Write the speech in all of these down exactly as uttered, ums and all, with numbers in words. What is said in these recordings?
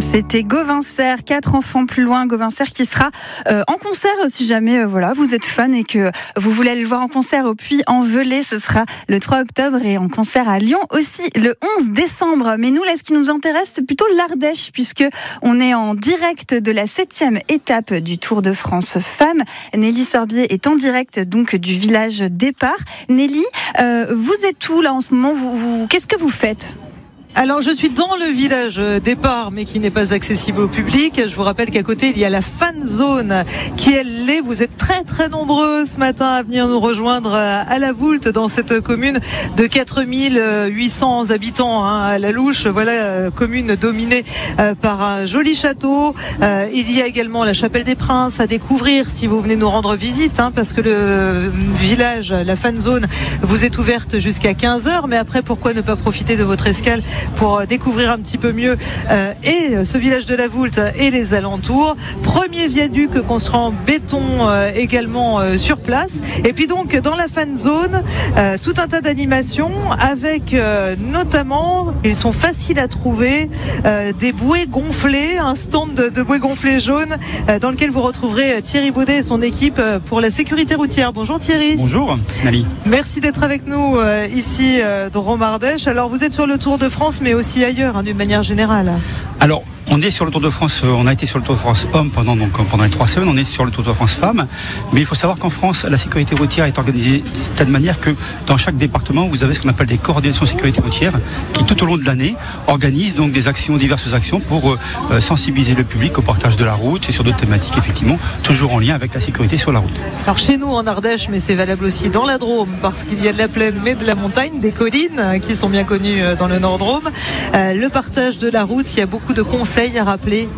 C'était Gauvincer, quatre enfants plus loin. Gauvincer qui sera euh, en concert si jamais euh, voilà, vous êtes fan et que vous voulez aller le voir en concert au Puy-en-Velay. Ce sera le trois octobre et en concert à Lyon aussi le onze décembre. Mais nous, là, ce qui nous intéresse, c'est plutôt l'Ardèche puisque on est en direct de la septième étape du Tour de France Femmes. Nelly Sorbier est en direct donc du village départ. Nelly, euh, vous êtes où là en ce moment vous, vous, qu'est-ce que vous faites ? Alors je suis dans le village départ mais qui n'est pas accessible au public. Je vous rappelle qu'à côté il y a la fan zone qui elle l'est. Vous êtes très très nombreux ce matin à venir nous rejoindre à la Voulte dans cette commune de quatre mille huit cents habitants hein, à la louche. Voilà, commune dominée par un joli château. Il y a également la Chapelle des Princes à découvrir si vous venez nous rendre visite hein, parce que le village, la fan zone vous est ouverte jusqu'à quinze heures. Mais après pourquoi ne pas profiter de votre escale pour découvrir un petit peu mieux euh, et ce village de la Voulte et les alentours. Premier viaduc construit en béton euh, également euh, sur place. Et puis donc dans la fan zone, euh, tout un tas d'animations avec euh, notamment, ils sont faciles à trouver, euh, des bouées gonflées, un stand de, de bouées gonflées jaunes euh, dans lequel vous retrouverez Thierry Baudet et son équipe pour la sécurité routière. Bonjour Thierry. Bonjour Nali. Merci d'être avec nous euh, ici euh, dans Drôme-Ardèche. Alors vous êtes sur le Tour de France mais aussi ailleurs, hein, d'une manière générale. Alors, on est sur le Tour de France, on a été sur le Tour de France Hommes pendant, donc, pendant les trois semaines, on est sur le Tour de France Femmes, mais il faut savoir qu'en France, la sécurité routière est organisée de telle manière que dans chaque département, vous avez ce qu'on appelle des coordinations de sécurité routière qui, tout au long de l'année, organisent donc des actions, diverses actions pour euh, sensibiliser le public au partage de la route et sur d'autres thématiques, effectivement, toujours en lien avec la sécurité sur la route. Alors chez nous en Ardèche, mais c'est valable aussi dans la Drôme, parce qu'il y a de la plaine mais de la montagne, des collines qui sont bien connues dans le Nord-Drôme. Euh, le partage de la route, il y a beaucoup de conseils à rappeler.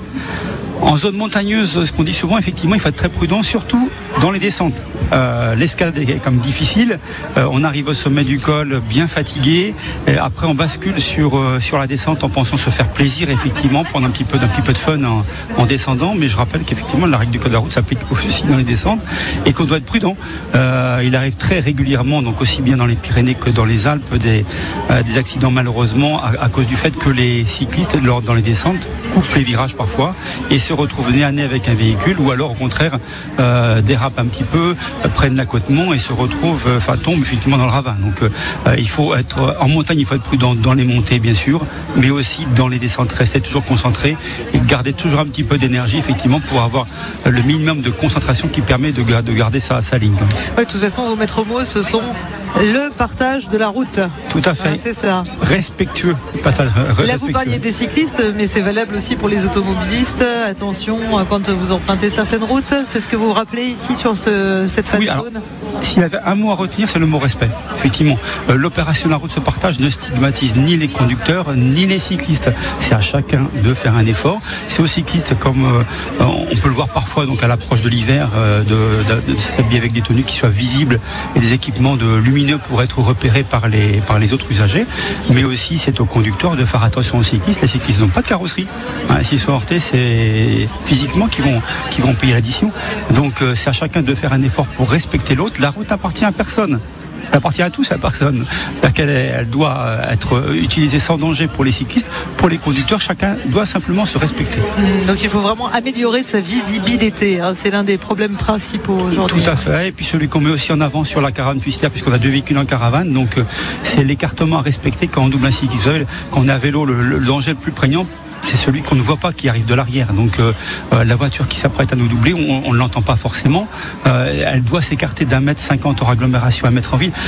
En zone montagneuse, ce qu'on dit souvent, effectivement, il faut être très prudent, surtout dans les descentes. Euh, l'escalade est comme difficile. Euh, on arrive au sommet du col bien fatigué. Et après, on bascule sur euh, sur la descente en pensant se faire plaisir, effectivement, prendre un petit peu d'un petit peu de fun en, en descendant. Mais je rappelle qu'effectivement, la règle du code de la route s'applique aussi dans les descentes et qu'on doit être prudent. Euh, il arrive très régulièrement, donc aussi bien dans les Pyrénées que dans les Alpes, des euh, des accidents malheureusement à, à cause du fait que les cyclistes, lors dans les descentes, coupent les virages parfois et se retrouvent nez à nez avec un véhicule, ou alors au contraire euh, dérapent un petit peu, euh, prennent l'accotement et se retrouvent, enfin euh, tombent effectivement dans le ravin. Donc euh, il faut être en montagne, il faut être prudent dans les montées bien sûr, mais aussi dans les descentes, rester toujours concentré et garder toujours un petit peu d'énergie effectivement pour avoir le minimum de concentration qui permet de, de garder sa, sa ligne. Ouais, de toute façon, vos maîtres mots, ce sont le partage de la route. Tout à fait. Ouais, c'est ça. Respectueux. Partage, respectueux. Là, vous parliez des cyclistes, mais c'est valable aussi pour les automobilistes. Attention, quand vous empruntez certaines routes, c'est ce que vous rappelez ici sur ce, cette fan oui, zone. Alors, s'il y avait un mot à retenir, c'est le mot respect. Effectivement, euh, l'opération La Route se partage ne stigmatise ni les conducteurs, ni les cyclistes. C'est à chacun de faire un effort. C'est aux cyclistes, comme euh, on peut le voir parfois donc à l'approche de l'hiver, euh, de, de, de s'habiller avec des tenues qui soient visibles et des équipements de lumineux pour être repérés par les, par les autres usagers. Mais aussi, c'est aux conducteurs de faire attention aux cyclistes. Les cyclistes n'ont pas de carrosserie. Hein, s'ils sont heurtés, c'est physiquement qu'ils vont, qu'ils vont payer l'addition. Donc, euh, c'est à chacun de faire un effort pour respecter l'autre. La route n'appartient à personne. Elle appartient à tous, à personne. C'est-à-dire qu'elle est, elle doit être utilisée sans danger pour les cyclistes. Pour les conducteurs, chacun doit simplement se respecter. Donc il faut vraiment améliorer sa visibilité. Hein. C'est l'un des problèmes principaux aujourd'hui. Tout à fait. Et puis celui qu'on met aussi en avant sur la caravane puisqu'il puisqu'on a deux véhicules en caravane. Donc c'est l'écartement à respecter quand on double un cycliste. Quand on est à vélo, le, le danger le plus prégnant, c'est celui qu'on ne voit pas qui arrive de l'arrière. Donc euh, euh, la voiture qui s'apprête à nous doubler, on ne l'entend pas forcément. Euh, elle doit s'écarter d'un mètre cinquante hors agglomération, un mètre en ville.